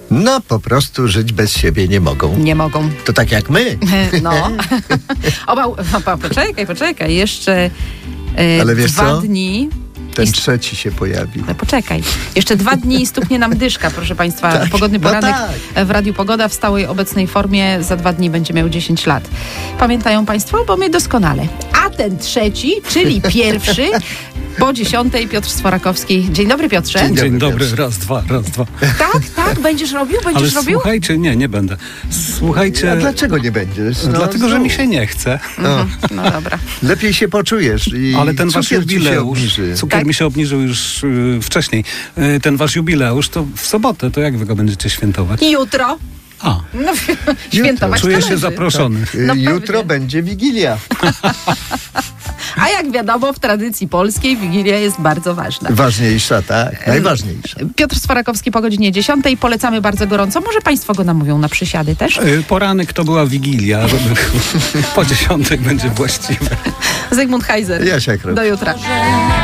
No, po prostu żyć bez siebie nie mogą. Nie mogą. To tak jak my. No. Poczekaj. Jeszcze Ale wiesz 2 co? dni... Ten trzeci się pojawił. No poczekaj. Jeszcze 2 dni i stuknie nam dyszka, proszę Państwa. Tak, Pogodny poranek tak. w Radiu Pogoda w stałej obecnej formie za 2 dni będzie miał 10 lat. Pamiętają Państwo? Bo my doskonale. A ten trzeci, czyli pierwszy, po 10 Piotr Sforakowski. Dzień dobry, Piotrze. Dzień dobry, raz, dwa. Tak? Będziesz robił? Ale słuchajcie, nie będę. Słuchajcie... A dlaczego nie będziesz? No, dlatego, że mi się nie chce. No dobra. Lepiej się poczujesz. I Ale ten wasz cukier ci się jubileusz, obniży. cukier mi się obniżył już wcześniej. Ten wasz jubileusz to w sobotę, to jak wy go będziecie świętować? Jutro. A, No, świętować czuję się należy. zaproszony. No Jutro pewnie. będzie Wigilia. A jak wiadomo, w tradycji polskiej Wigilia jest bardzo ważna. Ważniejsza, tak. Najważniejsza. Piotr Sforakowski po godzinie 10. Polecamy bardzo gorąco. Może Państwo go namówią na przysiady też? Poranek to była Wigilia. Po 10 będzie właściwe. Zygmunt Heiser. Jasia Krok. Do jutra.